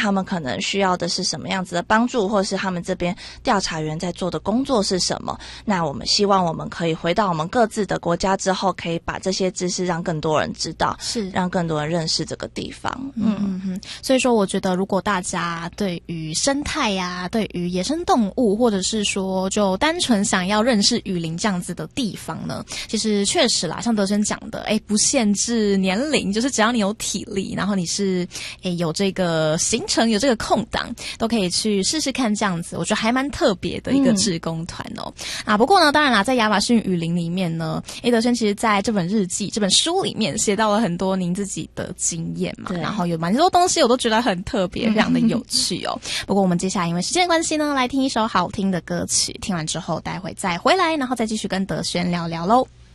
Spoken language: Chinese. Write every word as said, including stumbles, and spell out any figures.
他们可能需要的是什么样子的帮助，或是他们这边调查员在做的工作是什么。那我们希望我们可以回到我们各自的国家之后，可以把这些知识让更多人知道，是让更多人认识这个地方。嗯嗯嗯，所以说我觉得如果大家对于生态呀、啊，对于野生动物，或者是说就单纯想要认识雨林这样子的地方呢，其实确实啦，像德轩讲的，哎，不限制年龄，就是只要你有体力，然后你是哎有这个行程有这个空档，都可以去试试看这样子，我觉得还蛮特别的一个志工团哦。嗯、啊，不过呢，当然啦，在亚马逊雨林里面呢，哎，德轩其实在这本日记、这本书里面写到了很多您自己的经验嘛，然后有蛮多东西我都觉得很特别，非常的有趣哦。不过我们接下来因为时间的关系呢，来听一首好听的歌曲，听完之后待会再回来，然后再继续跟德轩聊聊咯。